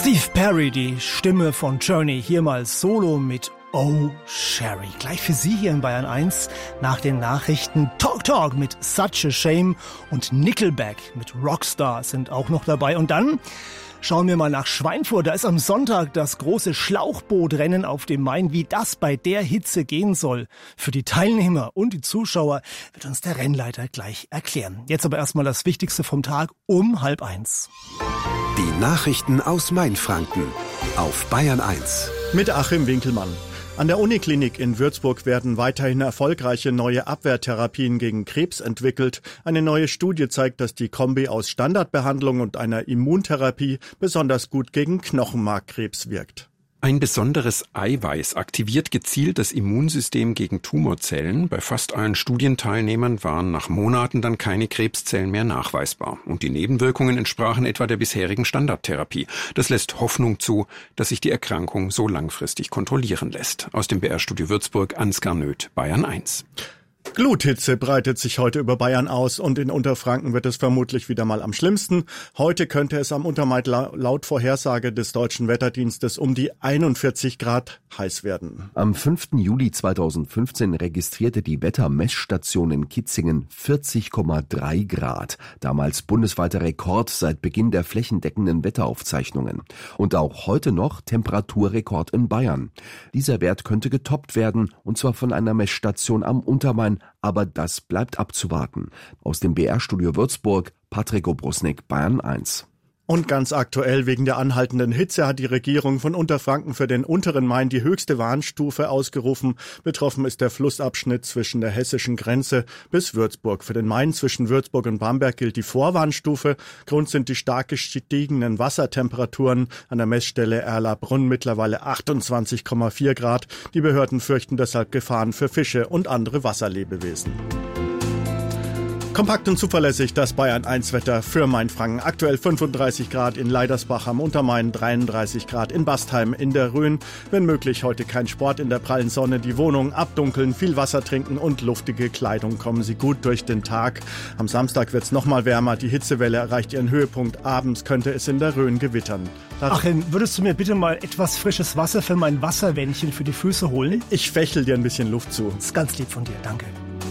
Steve Perry, die Stimme von Journey, hier mal solo mit Oh Sherry. Gleich für Sie hier in Bayern 1 nach den Nachrichten Talk mit Such a Shame und Nickelback mit Rockstar sind auch noch dabei. Und dann schauen wir mal nach Schweinfurt. Da ist am Sonntag das große Schlauchbootrennen auf dem Main. Wie das bei der Hitze gehen soll für die Teilnehmer und die Zuschauer, wird uns der Rennleiter gleich erklären. Jetzt aber erstmal das Wichtigste vom Tag um 12:30. Die Nachrichten aus Mainfranken auf Bayern 1. Mit Achim Winkelmann. An der Uniklinik in Würzburg werden weiterhin erfolgreiche neue Abwehrtherapien gegen Krebs entwickelt. Eine neue Studie zeigt, dass die Kombi aus Standardbehandlung und einer Immuntherapie besonders gut gegen Knochenmarkkrebs wirkt. Ein besonderes Eiweiß aktiviert gezielt das Immunsystem gegen Tumorzellen. Bei fast allen Studienteilnehmern waren nach Monaten dann keine Krebszellen mehr nachweisbar. Und die Nebenwirkungen entsprachen etwa der bisherigen Standardtherapie. Das lässt Hoffnung zu, dass sich die Erkrankung so langfristig kontrollieren lässt. Aus dem BR-Studio Würzburg, Ansgar Nöth, Bayern 1. Gluthitze breitet sich heute über Bayern aus und in Unterfranken wird es vermutlich wieder mal am schlimmsten. Heute könnte es am Untermain laut Vorhersage des Deutschen Wetterdienstes um die 41 Grad heiß werden. Am 5. Juli 2015 registrierte die Wettermessstation in Kitzingen 40,3 Grad. Damals bundesweiter Rekord seit Beginn der flächendeckenden Wetteraufzeichnungen. Und auch heute noch Temperaturrekord in Bayern. Dieser Wert könnte getoppt werden, und zwar von einer Messstation am Untermain. Aber das bleibt abzuwarten. Aus dem BR-Studio Würzburg, Patrick Obrusnik, Bayern 1. Und ganz aktuell, wegen der anhaltenden Hitze hat die Regierung von Unterfranken für den unteren Main die höchste Warnstufe ausgerufen. Betroffen ist der Flussabschnitt zwischen der hessischen Grenze bis Würzburg. Für den Main zwischen Würzburg und Bamberg gilt die Vorwarnstufe. Grund sind die stark gestiegenen Wassertemperaturen. An der Messstelle Erlabrunn mittlerweile 28,4 Grad. Die Behörden fürchten deshalb Gefahren für Fische und andere Wasserlebewesen. Kompakt und zuverlässig das Bayern 1 Wetter für Mainfranken. Aktuell 35 Grad in Leidersbach am Untermain, 33 Grad in Bastheim in der Rhön. Wenn möglich heute kein Sport in der prallen Sonne, die Wohnung abdunkeln, viel Wasser trinken und luftige Kleidung. Kommen Sie gut durch den Tag. Am Samstag wird es nochmal wärmer. Die Hitzewelle erreicht ihren Höhepunkt. Abends könnte es in der Rhön gewittern. Achim, würdest du mir bitte mal etwas frisches Wasser für mein Wasserwändchen für die Füße holen? Ich fächel dir ein bisschen Luft zu. Das ist ganz lieb von dir, danke.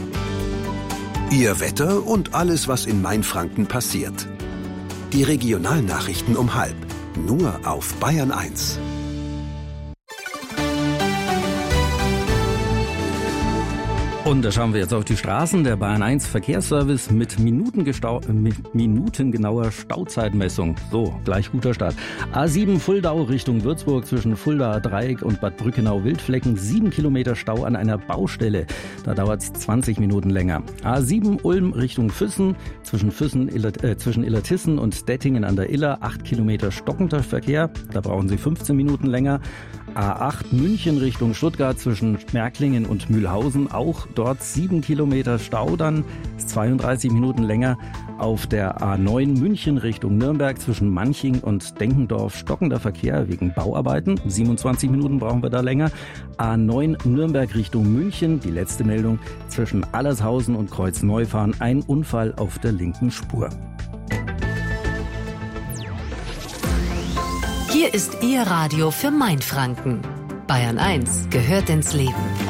Ihr Wetter und alles, was in Mainfranken passiert. Die Regionalnachrichten um 12:30. Nur auf Bayern 1. Und da schauen wir jetzt auf die Straßen. Der Bayern 1 Verkehrsservice mit minutengenauer Stauzeitmessung. So, gleich guter Start. A7 Fulda Richtung Würzburg zwischen Fuldaer Dreieck und Bad Brückenau-Wildflecken. 7 Kilometer Stau an einer Baustelle. Da dauert es 20 Minuten länger. A7 Ulm Richtung Füssen zwischen Illertissen und Dettingen an der Iller. 8 Kilometer stockender Verkehr. Da brauchen Sie 15 Minuten länger. A8 München Richtung Stuttgart zwischen Märklingen und Mühlhausen. Auch dort 7 Kilometer Stau, dann ist 32 Minuten länger. Auf der A9 München Richtung Nürnberg zwischen Manching und Denkendorf stockender Verkehr wegen Bauarbeiten. 27 Minuten brauchen wir da länger. A9 Nürnberg Richtung München, die letzte Meldung, zwischen Allershausen und Kreuzneufahren ein Unfall auf der linken Spur. Hier ist Ihr Radio für Mainfranken. Bayern 1 gehört ins Leben.